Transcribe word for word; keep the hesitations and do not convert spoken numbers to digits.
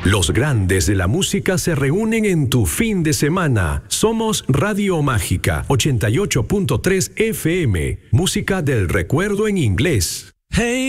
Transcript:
Los grandes de la música se reúnen en tu fin de semana. Somos Radio Mágica ochenta y ocho punto tres F M. Música del recuerdo en inglés. Hey.